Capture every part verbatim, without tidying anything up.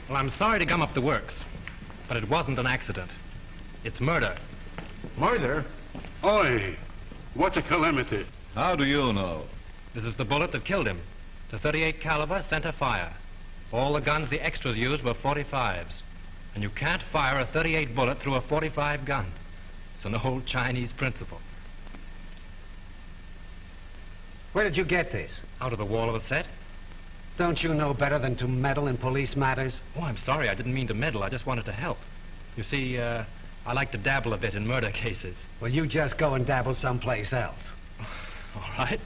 Well, I'm sorry to gum up the works, but it wasn't an accident. It's murder. Murder? Oi, what a calamity. How do you know? This is the bullet that killed him. It's a thirty-eight caliber center fire. All the guns the extras used were forty-fives. And you can't fire a thirty-eight bullet through a forty-five gun. It's an old Chinese principle. Where did you get this? Out of the wall of a set? Don't you know better than to meddle in police matters? Oh, I'm sorry. I didn't mean to meddle. I just wanted to help. You see, uh, I like to dabble a bit in murder cases. Well, you just go and dabble someplace else. All right.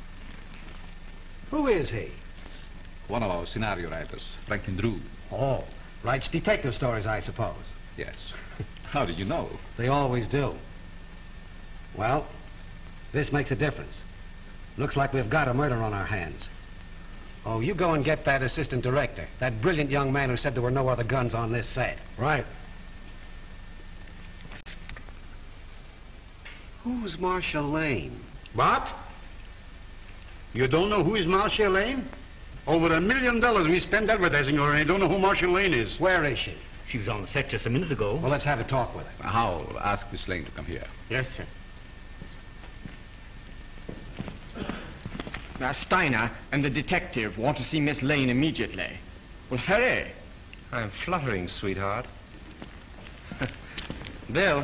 Who is he? One of our scenario writers, Franklin Drew. Oh, writes detective stories, I suppose. Yes. How did you know? They always do. Well, this makes a difference. Looks like we've got a murder on our hands. Oh, you go and get that assistant director, that brilliant young man who said there were no other guns on this set. Right. Who's Marcia Lane? What? You don't know who is Marcia Lane? Over a million dollars we spent advertising her, and you don't know who Marcia Lane is. Where is she? She was on the set just a minute ago. Well, let's have a talk with her. How? Ask Miss Lane to come here. Yes, sir. Now, Steiner and the detective want to see Miss Lane immediately. Well, hurry. I'm fluttering, sweetheart. Bill,